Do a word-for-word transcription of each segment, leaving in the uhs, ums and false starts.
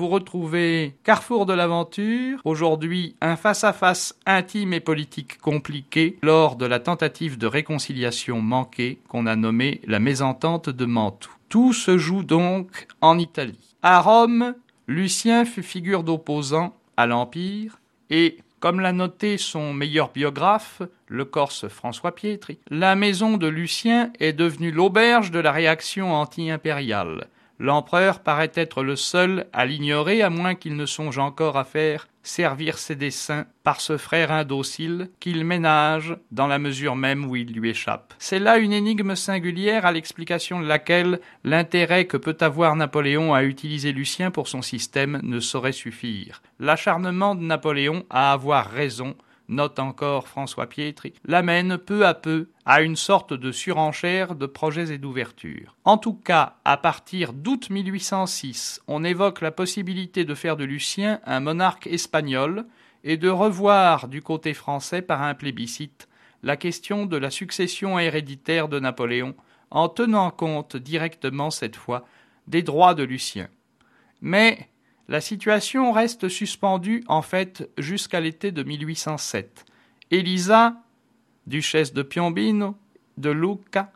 retrouvez Carrefour de l'aventure, aujourd'hui un face-à-face intime et politique compliqué lors de la tentative de réconciliation manquée qu'on a nommée la mésentente de Mantoue. Tout se joue donc en Italie. À Rome, Lucien fut figure d'opposant à l'Empire et, comme l'a noté son meilleur biographe, le Corse François Pietri, la maison de Lucien est devenue l'auberge de la réaction anti-impériale. L'empereur paraît être le seul à l'ignorer, à moins qu'il ne songe encore à faire servir ses desseins par ce frère indocile qu'il ménage dans la mesure même où il lui échappe. C'est là une énigme singulière à l'explication de laquelle l'intérêt que peut avoir Napoléon à utiliser Lucien pour son système ne saurait suffire. L'acharnement de Napoléon à avoir raison, note encore François Pietri, l'amène peu à peu à une sorte de surenchère de projets et d'ouvertures. En tout cas, à partir d'août mille huit cent six, on évoque la possibilité de faire de Lucien un monarque espagnol et de revoir du côté français par un plébiscite la question de la succession héréditaire de Napoléon, en tenant compte directement cette fois des droits de Lucien. Mais la situation reste suspendue en fait jusqu'à l'été de mille huit cent sept. Elisa, duchesse de Piombino, de Lucca,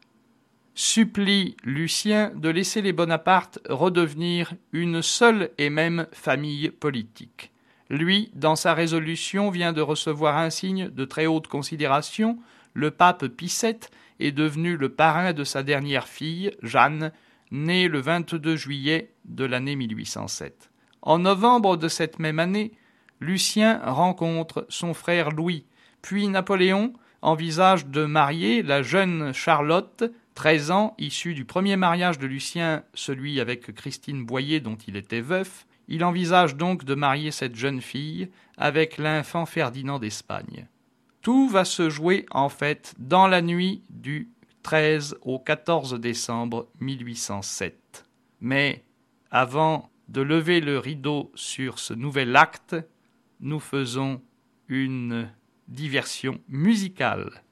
supplie Lucien de laisser les Bonaparte redevenir une seule et même famille politique. Lui, dans sa résolution, vient de recevoir un signe de très haute considération. Le pape Pie sept est devenu le parrain de sa dernière fille, Jeanne, née le vingt-deux juillet de l'année mille huit cent sept. En novembre de cette même année, Lucien rencontre son frère Louis, puis Napoléon envisage de marier la jeune Charlotte, treize ans, issue du premier mariage de Lucien, celui avec Christine Boyer dont il était veuf. Il envisage donc de marier cette jeune fille avec l'infant Ferdinand d'Espagne. Tout va se jouer en fait dans la nuit du treize au quatorze décembre mille huit cent sept. Mais avant de lever le rideau sur ce nouvel acte, nous faisons une diversion musicale.